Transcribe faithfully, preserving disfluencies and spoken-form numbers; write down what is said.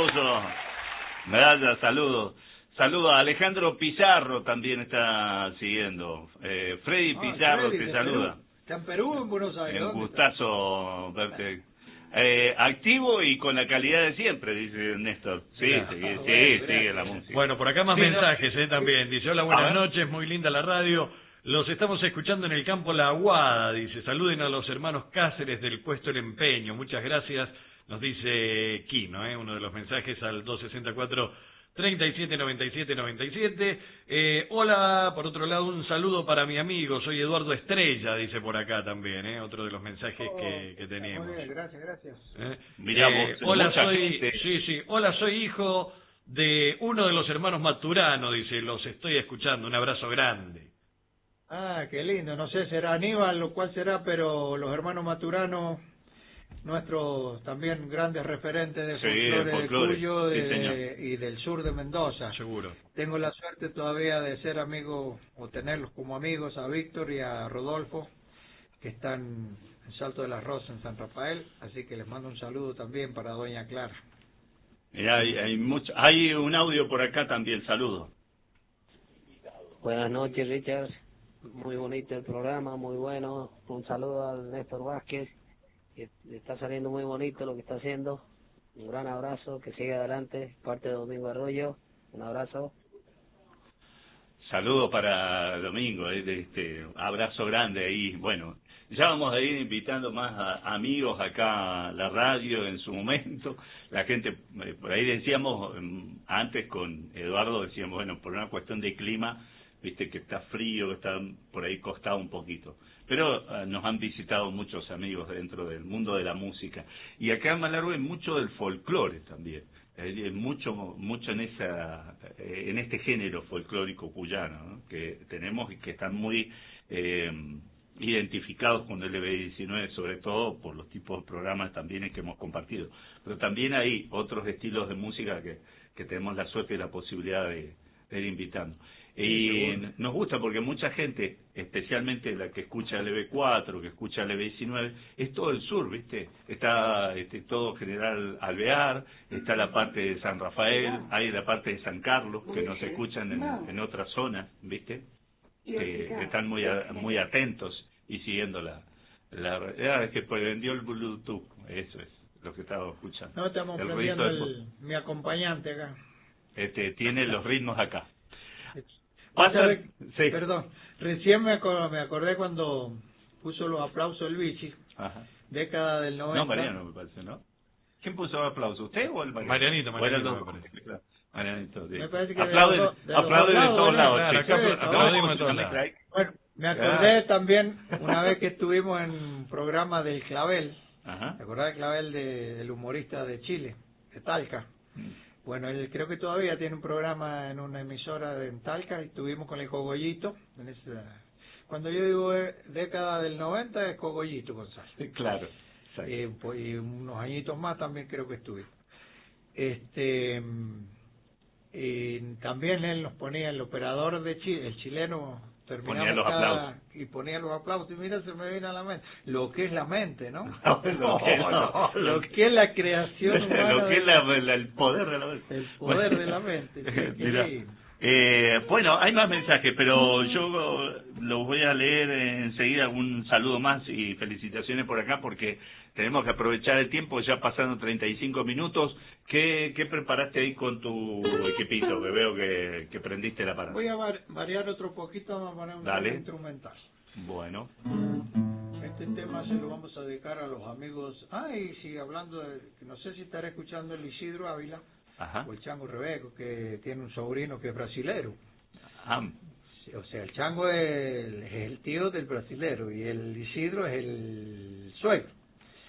aplauso. Medalla, saludos. Saludos a Alejandro Pizarro, también está siguiendo. Eh, Freddy ah, Pizarro Freddy, te saluda. Perú. ¿Está en Perú o en Buenos Aires? Un gustazo está? verte. Eh, activo y con la calidad de siempre, dice Néstor. Sí, claro. sí, ah, sí, bueno, sigue la música. Bueno, por acá más sí, mensajes no. eh, también. Dice, hola, buenas noches, muy linda la radio. Los estamos escuchando en el campo La Aguada, dice. Saluden a los hermanos Cáceres del Puesto El Empeño. Muchas gracias, nos dice Quino, eh, uno de los mensajes al dos sesenta y cuatro, treinta y siete, noventa y siete, noventa y siete. Eh, hola, por otro lado, un saludo para mi amigo, soy Eduardo Estrella, dice por acá también, eh, otro de los mensajes oh, que, que teníamos. Muy bien, gracias, gracias. Eh, Miramos, eh, hola, soy, gente. sí, sí, hola, soy hijo de uno de los hermanos Maturano, dice, los estoy escuchando, un abrazo grande. Ah, qué lindo, no sé, será Aníbal o cuál será, pero los hermanos Maturano, nuestros también grandes referentes de sí, folclore, de, folclore de Cuyo sí, de, y del sur de Mendoza. Seguro. Tengo la suerte todavía de ser amigo o tenerlos como amigos a Víctor y a Rodolfo, que están en Salto de las Rosas, en San Rafael, así que les mando un saludo también para doña Clara. Mira, hay, hay, mucho, hay un audio por acá también, saludos. Buenas noches, Richard. Muy bonito el programa, muy bueno. Un saludo al Néstor Vázquez, que está saliendo muy bonito lo que está haciendo. Un gran abrazo, que siga adelante. Parte de Domingo Arroyo, un abrazo. Saludos para Domingo, este abrazo grande ahí. Bueno, ya vamos a ir invitando más a amigos acá a la radio en su momento. La gente, por ahí decíamos, antes con Eduardo decíamos, bueno, por una cuestión de clima, viste que está frío, que está por ahí costado un poquito. Pero uh, nos han visitado muchos amigos dentro del mundo de la música. Y acá en Malargüe mucho del folclore también. Eh, mucho mucho en esa eh, en este género folclórico cuyano, ¿no? Que tenemos y que están muy eh, identificados con el L B diecinueve, sobre todo por los tipos de programas también que hemos compartido. Pero también hay otros estilos de música que, que tenemos la suerte y la posibilidad de, de ir invitando. Y sí, nos gusta porque mucha gente, especialmente la que escucha L B cuatro, que escucha L B diecinueve, es todo el sur, ¿viste? Está este, todo General Alvear, está la parte de San Rafael, hay la parte de San Carlos, que nos escuchan en, en otras zonas, ¿viste? Que, que están muy a, muy atentos y siguiendo la... la ah, es que pues vendió el Bluetooth, eso es lo que estaba escuchando. No, estamos el prendiendo el, mi acompañante acá. Este, tiene los ritmos acá. Pasa, sí. Perdón, recién me acordé, me acordé cuando puso los aplausos el Vichy, Ajá. década del noventa. No, Mariano me parece, ¿no? ¿Quién puso los aplausos? ¿Usted o el Mariano? Marianito, Marianito, Marianito me parece. Claro. Marianito, sí. Me parece que aplauden, de, los, de, aplauden los de todos lados. lados. Sí, Claro, acá aplaudimos de todos lados. Bueno, me acordé claro. también una vez que estuvimos en un programa del Clavel. Ajá. ¿Te acordás del Clavel de, del humorista de Chile, de Talca? Mm. Bueno, él creo que todavía tiene un programa en una emisora de Talca y estuvimos con el Cogollito. En esa, cuando yo digo eh, década del noventa es Cogollito González. Claro. Eh, pues, y unos añitos más también creo que estuvimos. Este, y también él nos ponía, el operador de Chile, el chileno, terminaba ponía los cada, aplausos. y ponía los aplausos y mira, se me viene a la mente lo que es la mente, ¿no? No, lo, que, no, no, lo, lo que es la creación humana, lo que es la, la, el poder de la mente, el poder de la mente. Sí, mira, eh, bueno, hay más mensajes, pero yo los voy a leer enseguida. Un saludo más y felicitaciones por acá porque tenemos que aprovechar el tiempo, ya pasando treinta y cinco minutos. ¿Qué, qué preparaste ahí con tu equipito? Que veo que, que prendiste la parada. Voy a variar otro poquito, vamos a poner un tema instrumental. Bueno. Este tema se lo vamos a dedicar a los amigos. Ay, ah, sí, hablando de, no sé si estará escuchando el Isidro Ávila. Ajá. O el Chango Rebeco, que tiene un sobrino que es brasilero. Ajá. O sea, el Chango es el, es el tío del brasilero y el Isidro es el suegro.